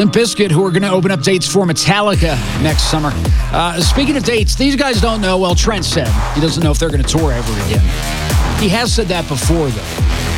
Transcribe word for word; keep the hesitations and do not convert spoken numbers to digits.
Limp Bizkit, who are going to open up dates for Metallica next summer. Uh, speaking of dates, these guys don't know. Well, Trent said he doesn't know if they're going to tour ever again. He has said that before, though.